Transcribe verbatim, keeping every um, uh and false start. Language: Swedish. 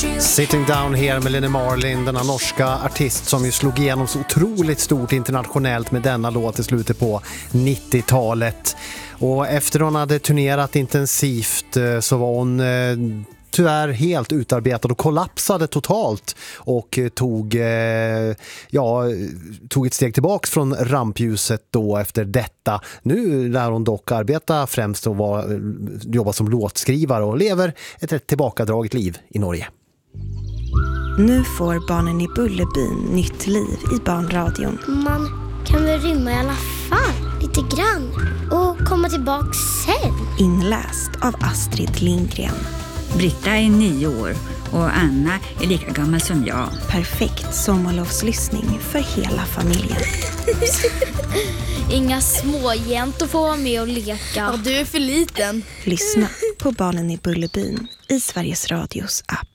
Sitting Down Here med Lene Marlin, denna norska artist som ju slog igenom så otroligt stort internationellt med denna låt i slutet på nittiotalet. Och efter hon hade turnerat intensivt så var hon eh, tyvärr helt utarbetad och kollapsade totalt och tog, eh, ja, tog ett steg tillbaks från rampljuset då efter detta. Nu lär hon dock arbeta främst och var, jobba som låtskrivare och lever ett rätt tillbakadraget liv i Norge. Nu får barnen i Bullerbyn nytt liv i barnradion. Man kan väl rymma i alla fall, lite grann, och komma tillbaka sen. Inläst av Astrid Lindgren. Britta är nio år och Anna är lika gammal som jag. Perfekt sommarlovslyssning för hela familjen. Inga småjäntor får vara med och leka. Ja, du är för liten. Lyssna på Barnen i Bullerbyn i Sveriges Radios app.